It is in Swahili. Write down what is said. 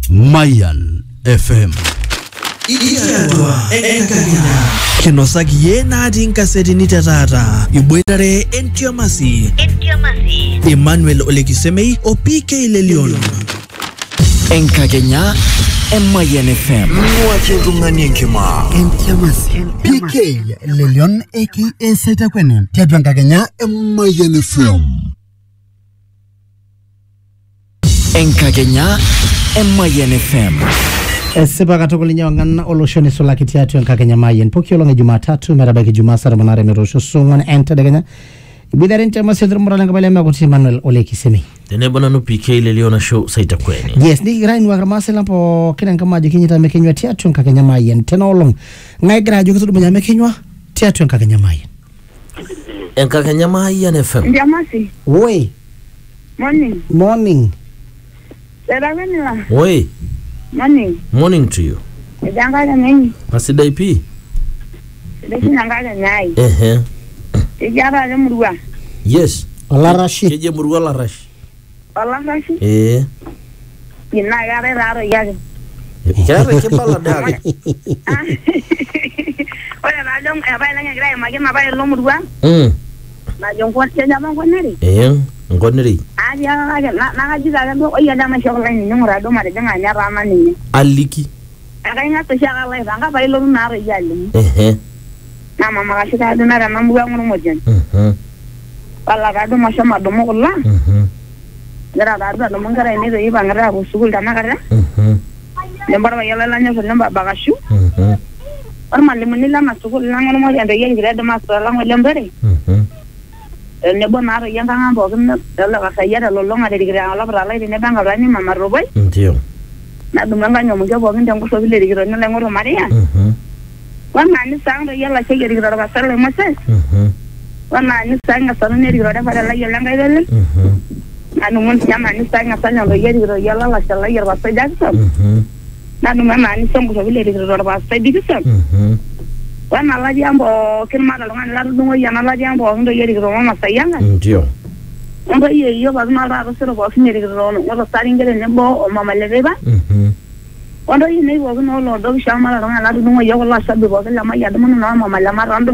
Mayan FM. Kinosaki ye naati nkasetini tetata iboitare entiomasi Emmanuel Olekisemei o PK Lelion Enkakenya Mayan FM Mwachintungani enkima entiomasi PK Lelion aka Saita Kwenen tiatua Enkakenya Mayan FM Enkakenya Mayan FM Sipa katukuli nyawangan oloshoni sulaki tiatu Enkakenya Mayan poki olonge Jumatatu merabaki Jumasara manare merosho sungwan enta deganya Bidaren chama sedro murala ngabale maguti Emmanuel Olekisemei Tenebona no PK Leliona show Saita Kwenen. Yes, ni grain wa gramase lampo kina kama jikinyita mekenywa tiatu Enkakenya Mayan tena olong ngai grajo kutudu menya mekenywa tiatu Enkakenya Mayan Enkakenya Mayan FM. Ndiamasi. Woi. Morning. Eraganila. Woi. Morning to you. Edangala nini? Pasida ipi? Ndangala nyai. Ijara le murwa. Yes. Ala Rashi. Keje murwa la Rashi. Ala Rashi? Ina yare raro yare. Yare ke bala dare. Oya rajong abai la ngira ma gema bai lo murwa. Na jong ko tenya ma ko neri. Ngoneri. Aja na jiga ga oya da ma shogla ni ngora do ma de nga nya rama ni. Aliki. Aga nga to shaga la nga bai lo na re yali. Na mama ga shita do na ra na mbuga ngono mojen. Wala ga do ma shama do mo la. Gara da do mo ngara ni re ba ngara ko sugul da magara. Lembar wa yala la nya so lamba bagashu. Orma le munila ma sugul la ngono mo yande yeng gira do ma so la ngo lembere. Ne bonaro yanga ngambo gna la ka sayara lo longa de gira la bra la ne banga rani mama roboy ndio na dumanga nyomo jabo ngi ndango so bile gira ne ngoro maria wana ni sanga yalla che gira ba sarle mase wana ni sanga sanu ne gira da fara la yalla ngai dele anu mun nyama ni sanga sanya lo gira yalla la sala gira ba sai daksa na nu mama ni songo so bile gira ba sai diksa wana la jambo kirma da longa la dungo yana la jambo ndo yeri ro mama sayanga ndio ndo yeyo ba ma ra so ro fini ri ro no sari ngere ne bo o mama le beba ndo yini wo no lo do shama la longa la dungo yo la sabi bo la ma ya do no mama la ma rando